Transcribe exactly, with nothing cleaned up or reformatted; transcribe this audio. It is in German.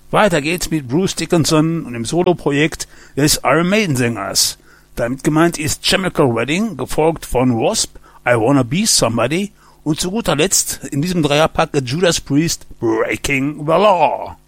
Weiter geht's mit Bruce Dickinson und dem Soloprojekt des Iron Maiden Sängers. Damit gemeint ist Chemical Wedding, gefolgt von Wasp, I Wanna Be Somebody und zu guter Letzt in diesem Dreierpack Judas Priest, Breaking the Law.